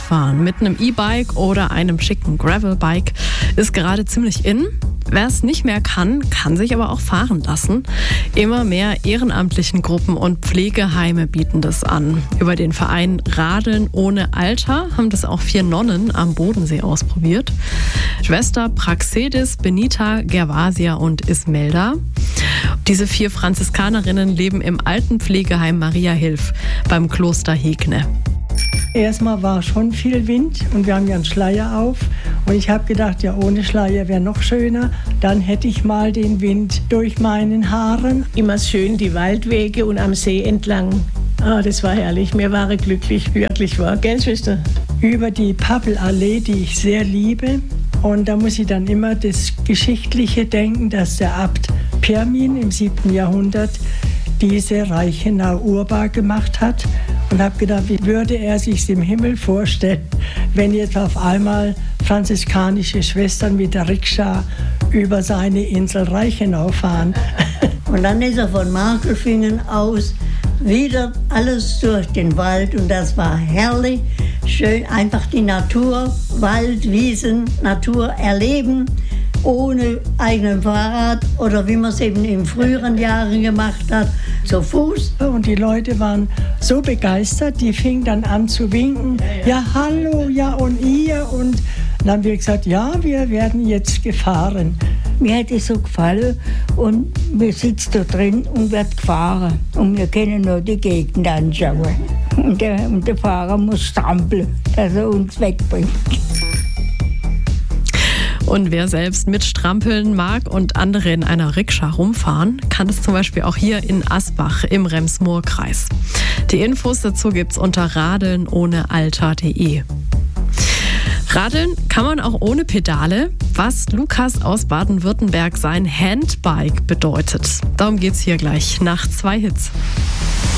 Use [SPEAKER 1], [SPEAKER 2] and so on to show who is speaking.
[SPEAKER 1] Radfahren mit einem E-Bike oder einem schicken Gravelbike ist gerade ziemlich in. Wer es nicht mehr kann, kann sich aber auch fahren lassen. Immer mehr ehrenamtlichen Gruppen und Pflegeheime bieten das an. Über den Verein Radeln ohne Alter haben das auch 4 Nonnen am Bodensee ausprobiert. Schwester Praxedis, Benita, Gervasia und Ismelda. Diese 4 Franziskanerinnen leben im alten Pflegeheim Maria Hilf beim Kloster Hegne.
[SPEAKER 2] Erstmal war schon viel Wind und wir haben ja einen Schleier auf. Und ich habe gedacht, ja, ohne Schleier wäre noch schöner. Dann hätte ich mal den Wind durch meinen Haaren.
[SPEAKER 3] Immer schön die Waldwege und am See entlang. Das war herrlich. Mir war glücklich, wirklich war. Gell, Schwester?
[SPEAKER 2] Über die Pappelallee, die ich sehr liebe. Und da muss ich dann immer das Geschichtliche denken, dass der Abt Pirmin im 7. Jahrhundert diese Reichenau urbar gemacht hat. Und habe gedacht, wie würde er sich im Himmel vorstellen, wenn jetzt auf einmal franziskanische Schwestern mit der Rikscha über seine Insel Reichenau fahren.
[SPEAKER 4] Und dann ist er von Markelfingen aus wieder alles durch den Wald und das war herrlich, schön, einfach die Natur, Wald, Wiesen, Natur erleben, ohne eigenen Fahrrad oder wie man es eben in früheren Jahren gemacht hat, zu Fuß.
[SPEAKER 2] Und die Leute waren so begeistert, die fingen dann an zu winken. Ja, hallo, ja und ihr. Und dann haben wir gesagt, ja, wir werden jetzt gefahren.
[SPEAKER 5] Mir hat es so gefallen und wir sitzen da drin und wird gefahren. Und wir können nur die Gegend anschauen. Und der Fahrer muss strampeln, dass er uns wegbringt.
[SPEAKER 1] Und wer selbst mit Strampeln mag und andere in einer Rikscha rumfahren, kann es zum Beispiel auch hier in Asbach im Rems-Murr-Kreis. Die Infos dazu gibt's unter radelnohnealter.de. Radeln kann man auch ohne Pedale, was Lukas aus Baden-Württemberg sein Handbike bedeutet. Darum geht's hier gleich nach 2 Hits.